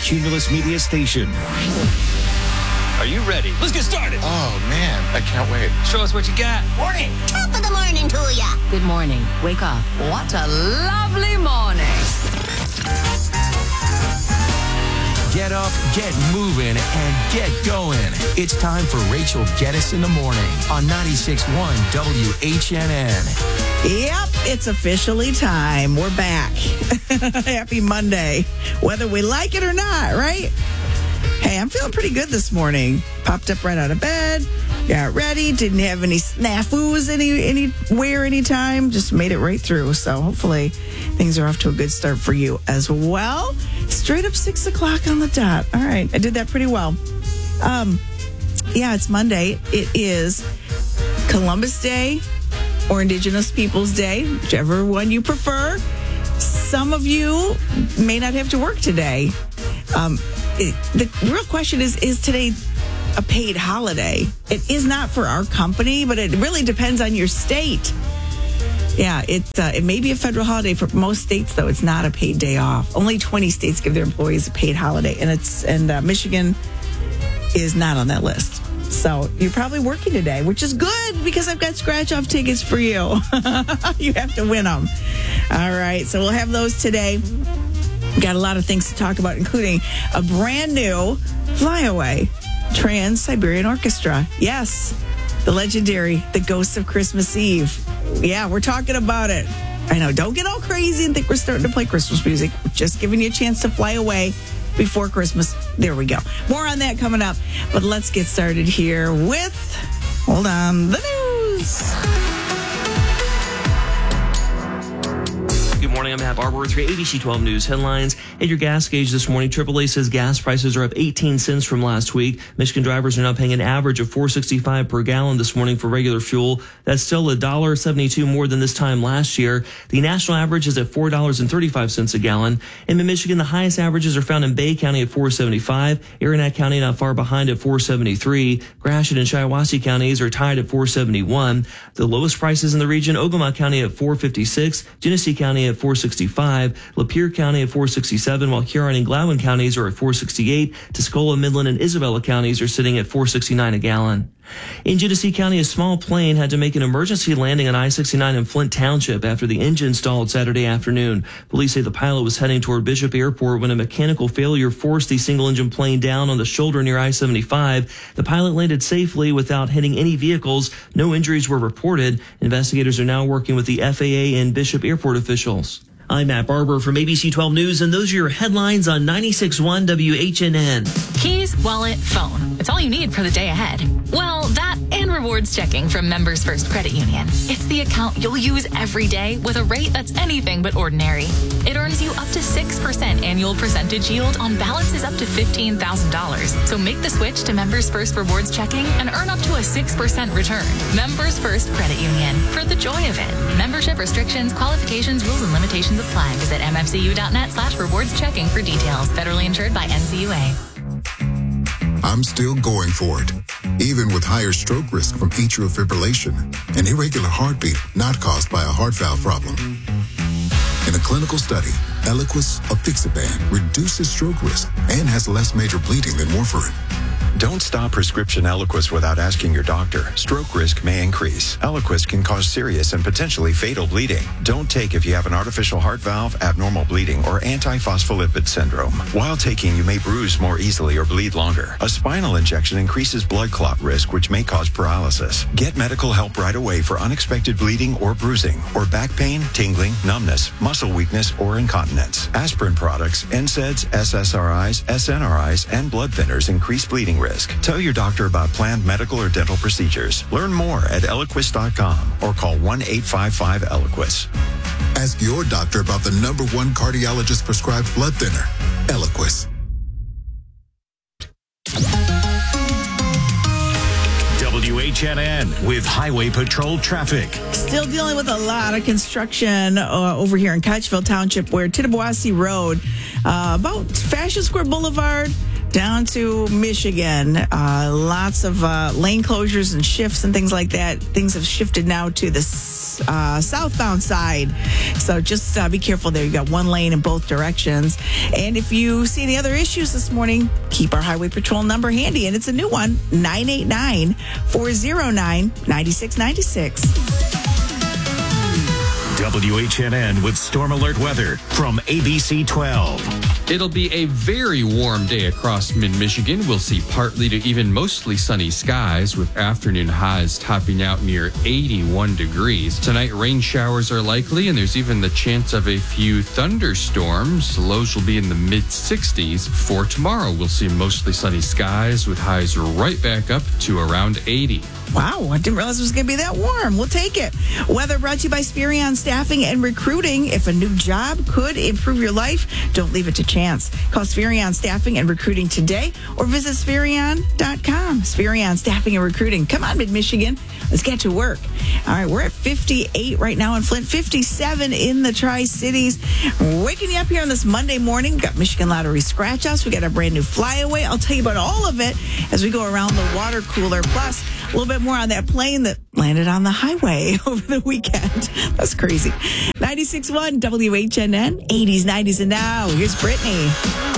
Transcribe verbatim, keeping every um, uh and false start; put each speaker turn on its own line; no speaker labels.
Cumulus Media Station.
Are you ready? Let's get started.
Oh, man, I can't wait.
Show us what you got.
Morning. Top of the morning to ya.
Good morning. Wake up. What a lovely morning.
Get up, get moving, and get going. It's time for Rachel Geddes in the Morning on ninety-six point one W H N N.
Yep, it's officially time. We're back. Happy Monday. Whether we like it or not, right? Hey, I'm feeling pretty good this morning. Popped up right out of bed, got ready, didn't have any snafus any anywhere, anytime, just made it right through. So hopefully things are off to a good start for you as well. Straight up six o'clock on the dot. All right, I did that pretty well. Um, yeah, it's Monday. It is Columbus Day or Indigenous Peoples Day, whichever one you prefer. Some of you may not have to work today. Um, it, the real question is, is today a paid holiday? It is not for our company, but it really depends on your state. Yeah, it, uh, it may be a federal holiday. For most states, though, it's not a paid day off. Only twenty states give their employees a paid holiday, and it's and uh, Michigan is not on that list. So you're probably working today, which is good because I've got scratch-off tickets for you. You have to win them. All right, so we'll have those today. We've got a lot of things to talk about, including a brand new Flyaway Trans-Siberian Orchestra. Yes, the legendary The Ghosts of Christmas Eve. Yeah, we're talking about it. I know, don't get all crazy and think we're starting to play Christmas music. We're just giving you a chance to fly away before Christmas. There we go. More on that coming up. But let's get started here with, hold on, the news.
Good morning, I'm Matt Barber with your A B C twelve News headlines. At your gas gauge this morning, triple A says gas prices are up eighteen cents from last week. Michigan drivers are now paying an average of four dollars and sixty-five cents per gallon this morning for regular fuel. That's still one dollar and seventy-two cents more than this time last year. The national average is at four dollars and thirty-five cents a gallon. And in Michigan, the highest averages are found in Bay County at four dollars and seventy-five cents, Aranet County not far behind at four dollars and seventy-three cents, Gratiot and Shiawassee counties are tied at four dollars and seventy-one cents. The lowest prices in the region, Ogama County at four dollars and fifty-six cents, Genesee County at four dollars and sixty-five cents, Lapeer County at four dollars and sixty-seven cents, while Huron and Gladwin counties are at four dollars and sixty-eight cents. Tuscola, Midland, and Isabella counties are sitting at four dollars and sixty-nine cents a gallon. In Genesee County, a small plane had to make an emergency landing on I sixty-nine in Flint Township after the engine stalled Saturday afternoon. Police say the pilot was heading toward Bishop Airport when a mechanical failure forced the single-engine plane down on the shoulder near I seventy-five. The pilot landed safely without hitting any vehicles. No injuries were reported. Investigators are now working with the F A A and Bishop Airport officials. I'm Matt Barber from A B C twelve News, and those are your headlines on ninety-six point one W H N N.
Keys, wallet, phone. It's all you need for the day ahead. Well, that and rewards checking from Members First Credit Union. It's the account you'll use every day with a rate that's anything but ordinary. It earns you up to six percent annual percentage yield on balances up to fifteen thousand dollars. So make the switch to Members First Rewards Checking and earn up to a six percent return. Members First Credit Union. For the joy of it. Membership restrictions, qualifications, rules, and limitations apply. Visit mfcu.net slash rewards checking for details. Federally insured by N C U A.
I'm still going for it, even with higher stroke risk from atrial fibrillation, an irregular heartbeat not caused by a heart valve problem. In a clinical study, Eliquis apixaban reduces stroke risk and has less major bleeding than warfarin.
Don't stop prescription Eliquis without asking your doctor. Stroke risk may increase. Eliquis can cause serious and potentially fatal bleeding. Don't take if you have an artificial heart valve, abnormal bleeding, or antiphospholipid syndrome. While taking, you may bruise more easily or bleed longer. A spinal injection increases blood clot risk, which may cause paralysis. Get medical help right away for unexpected bleeding or bruising, or back pain, tingling, numbness, muscle weakness, or incontinence. Aspirin products, N SAIDs, S S R Is, S N R Is, and blood thinners increase bleeding risk. Tell your doctor about planned medical or dental procedures. Learn more at Eliquis dot com or call one eight five five Eliquis.
Ask your doctor about the number one cardiologist prescribed blood thinner, Eliquis.
W H N N with Highway Patrol traffic.
Still dealing with a lot of construction uh, over here in Kochville Township, where Tittabawassee Road, uh, about Fashion Square Boulevard, down to Michigan. Uh, lots of uh, lane closures and shifts and things like that. Things have shifted now to the uh, southbound side. So just uh, be careful there. You got one lane in both directions. And if you see any other issues this morning, keep our Highway Patrol number handy. And it's a new one, nine eight nine, four oh nine, nine six nine six.
W H N N with Storm Alert Weather from A B C twelve.
It'll be a very warm day across mid-Michigan. We'll see partly to even mostly sunny skies with afternoon highs topping out near eighty-one degrees. Tonight, rain showers are likely, and there's even the chance of a few thunderstorms. Lows will be in the mid-sixties. For tomorrow, we'll see mostly sunny skies with highs right back up to around eighty.
Wow, I didn't realize it was going to be that warm. We'll take it. Weather brought to you by Spherion Staffing and Recruiting. If a new job could improve your life, don't leave it to chance. Call Spherion Staffing and Recruiting today or visit Spherion dot com. Spherion Staffing and Recruiting. Come on, Mid-Michigan. Let's get to work. All right, we're at fifty-eight right now in Flint, fifty-seven in the Tri-Cities. Waking you up here on this Monday morning. We've got Michigan Lottery Scratch-Offs. We got a brand new flyaway. I'll tell you about all of it as we go around the water cooler. Plus, a little bit more on that plane that landed on the highway over the weekend. That's crazy. ninety-six point one W H N N, eighties, nineties, and now. Here's Brittany.